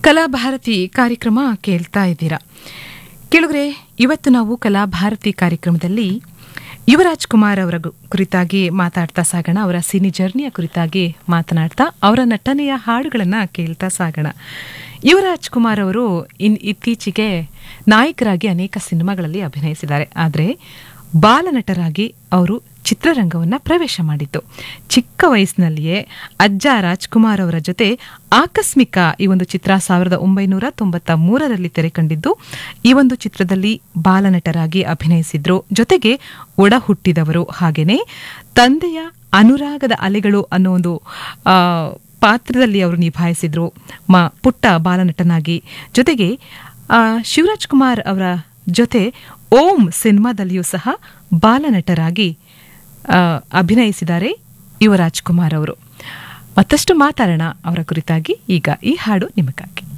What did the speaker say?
ಕಲಾಭಾರತಿ ಕಾರ್ಯಕ್ರಮ ಕೇಳ್ತಾ ಇದ್ದೀರಾ ಕೇಳಿದ್ರೆ ಇವತ್ತು ನಾವು ಕಲಾಭಾರತಿ ಕಾರ್ಯಕ್ರಮದಲ್ಲಿ ಯುವರಾಜ್ ಕುಮಾರ್ ಅವರ ಕುರಿತಾಗಿ ಮಾತಾಡ್ತಾ ಸಾಗೋಣ. ಅವರ ಸಿನಿ ಜರ್ನಿಯ ಕುರಿತಾಗಿ ಮಾತನಾಡ್ತಾ ಅವರ ನಟನೆಯ ಹಾಡುಗಳನ್ನು ಕೇಳ್ತಾ ಸಾಗೋಣ. ಯುವರಾಜ್ ಕುಮಾರ್ ಅವರು ಇತ್ತೀಚೆಗೆ ನಾಯಕರಾಗಿ ಅನೇಕ ಸಿನಿಮಾಗಳಲ್ಲಿ ಅಭಿನಯಿಸಿದ್ದಾರೆ. ಆದರೆ ಬಾಲನಟರಾಗಿ ಅವರು ಚಿತ್ರರಂಗವನ್ನು ಪ್ರವೇಶ ಮಾಡಿದ್ದು ಚಿಕ್ಕ ವಯಸ್ಸಿನಲ್ಲಿಯೇ ಅಜ್ಜ ರಾಜ್ಕುಮಾರ್ ಅವರ ಜೊತೆ ಆಕಸ್ಮಿಕ ಈ ಒಂದು ಚಿತ್ರ 1993ರಲ್ಲಿ ತೆರೆ ಕಂಡಿದ್ದು. ಈ ಒಂದು ಚಿತ್ರದಲ್ಲಿ ಬಾಲನಟರಾಗಿ ಅಭಿನಯಿಸಿದ್ರು. ಜೊತೆಗೆ ಒಡ ಹುಟ್ಟಿದವರು ಹಾಗೇನೆ ತಂದೆಯ ಅನುರಾಗದ ಅಲೆಗಳು ಅನ್ನೋ ಒಂದು ಪಾತ್ರದಲ್ಲಿ ಅವರು ನಿಭಾಯಿಸಿದ್ರು ಪುಟ್ಟ ಬಾಲನಟನಾಗಿ. ಜೊತೆಗೆ ಶಿವರಾಜ್ ಕುಮಾರ್ ಅವರ ಜೊತೆ ಓಂ ಸಿನಿಮಾದಲ್ಲಿಯೂ ಸಹ ಬಾಲನಟರಾಗಿ ಅಭಿನಯಿಸಿದ್ದಾರೆ ಯುವರಾಜ್ ಕುಮಾರ್ ಅವರು. ಮತ್ತಷ್ಟು ಮಾತಾಡೋಣ ಅವರ ಕುರಿತಾಗಿ. ಈಗ ಈ ಹಾಡು ನಿಮಗಾಗಿ.